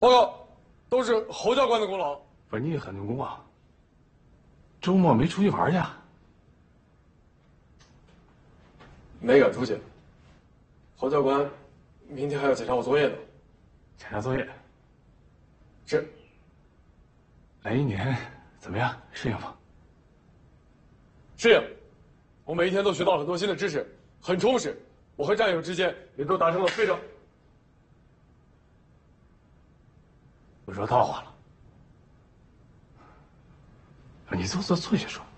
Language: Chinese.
报告，都是侯教官的功劳。 不是你很用功啊？周末没出去玩去？ 没敢出去。侯教官，明天还要检查我作业呢。 检查作业。 是。 来1年怎么样？适应吗？ 适应。我每一天都学到了很多新的知识，很充实。我和战友之间也都达成了非常…… 不说套话了。你坐下说。